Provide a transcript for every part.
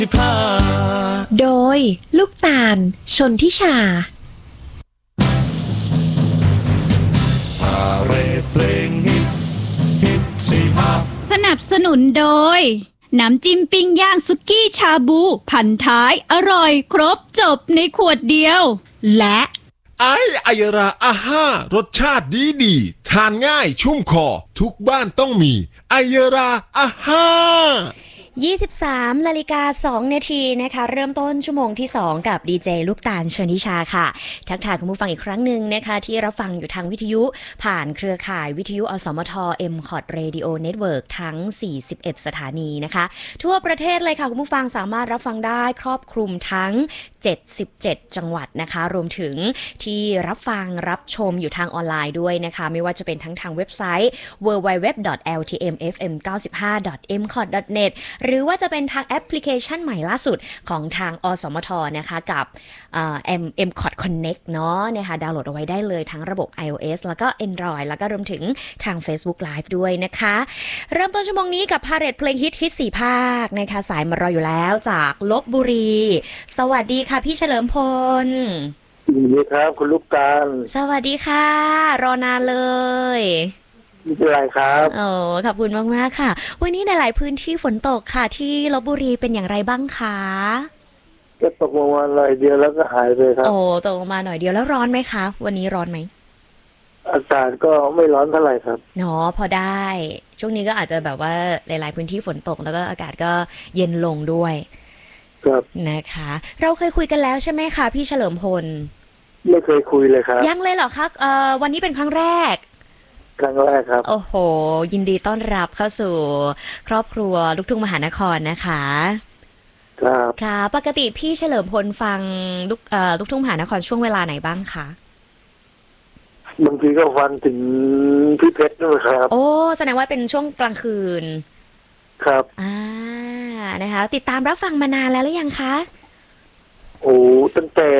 โดยลูกตาลชนทิชาพาเรดเพลงฮิต45 สนับสนุนโดยน้ำจิ้มปิ้งย่างสุกี้ชาบูพันท้ายอร่อยครบจบในขวดเดียวและไอยราอาห้ารสชาติดีทานง่ายชุ่มคอทุกบ้านต้องมีไอยราอาห้า 23 นาฬิกา 2 นาทีนะคะเริ่มต้นชั่วโมงที่ 2 กับดีเจลูกตาลชนิชาค่ะทักทายคุณผู้ฟังอีกครั้งหนึ่งนะคะที่รับฟังอยู่ทางวิทยุผ่านเครือข่ายวิทยุอสมท MCOT Radio Network ทั้ง 41 สถานีนะคะทั่วประเทศเลยค่ะคุณผู้ฟังสามารถรับฟังได้ครอบคลุมทั้ง 77 จังหวัดนะคะรวมถึงที่รับฟังรับชมอยู่ทางออนไลน์ด้วยนะคะไม่ว่าจะเป็นทั้งทางเว็บไซต์ www.ltmfm95.mcot.net หรือว่าจะเป็นทางแอปพลิเคชันใหม่ล่าสุดของทางอสมทนะคะกับMCOT Connect เนาะนะคะดาวน์โหลดเอาไว้ได้เลยทั้งระบบ iOS แล้วก็ Android แล้วก็รวมถึงทาง Facebook Live ด้วยนะคะเริ่มต้นชั่วโมงนี้กับพาเรดเพลงฮิต4ภาคนะคะสายมารออยู่แล้วจากลพบุรีสวัสดีค่ะพี่เฉลิมพลสวัสดีครับคุณลูกตาลสวัสดีค่ะรอนานเลยไม่เป็นไรครับโอ้ขอบคุณมากๆค่ะวันนี้ในหลายพื้นที่ฝนตกค่ะที่ลพบุรีเป็นอย่างไรบ้างคะก็ตกลงมาหน่อยเดียวแล้วก็หายไปครับโอ้ตกลงมาหน่อยเดียวแล้วร้อนไหมคะวันนี้ร้อนไหมอากาศก็ไม่ร้อนเท่าไหร่ครับเนาะพอได้ช่วงนี้ก็อาจจะแบบว่าหลายๆพื้นที่ฝนตกแล้วก็อากาศก็เย็นลงด้วยครับนะคะเราเคยคุยกันแล้วใช่ไหมคะพี่เฉลิมพลไม่เคยคุยเลยครับยังเลยเหรอคะวันนี้เป็นครั้งแรกครับโอ้โหยินดีต้อนรับเข้าสู่ครอบครัวลูกทุ่งมหานครนะคะครับค่ะปกติพี่เฉลิมพลฟังลูกทุ่งมหานครช่วงเวลาไหนบ้างคะบางทีก็ฟังถึงพี่เพชรด้วยครับโอ้แสดงว่าเป็นช่วงกลางคืนครับนะคะติดตามรับฟังมานานแล้วหรือยังคะโอ้ตั้งแต่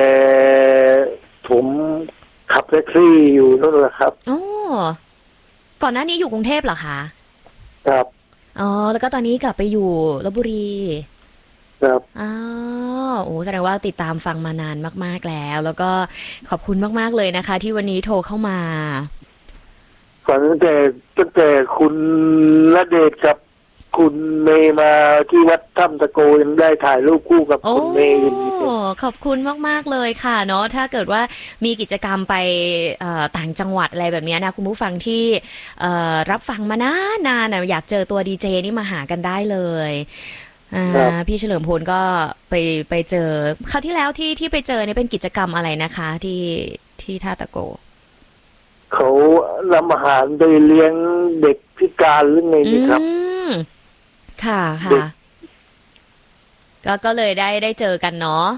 ผมขับแท็กซี่อยู่นั่นแหละครับโอ้ก่อนหน้านี้อยู่กรุงเทพเหรอคะครับอ๋อแล้วก็ตอนนี้กลับไปอยู่ลพบุรีครับโอ้แสดงว่าติดตามฟังมานานมากๆแล้วก็ขอบคุณมากๆเลยนะคะที่วันนี้โทรเข้ามาฟังตั้งแต่คุณณเดชน์กับคุณเมย์มาที่วัดถ้ำตะโกยังได้ถ่ายรูปคู่กับคุณเมย์ขอบคุณมากๆเลยค่ะเนาะถ้าเกิดว่ามีกิจกรรมไปต่างจังหวัดอะไรแบบนี้นะคุณผู้ฟังที่รับฟังมานานอยากเจอตัวดีเจนี่มาหากันได้เลยพี่เฉลิมพลก็ไปเจอคราวที่แล้วที่ไปเจอเนี่ยเป็นกิจกรรมอะไรนะคะที่ท่าตะโกเขานำอาหารไปเลี้ยงเด็กพิการหรือไงนี่ครับค่ะก็เลยได้เจอกันเนาะ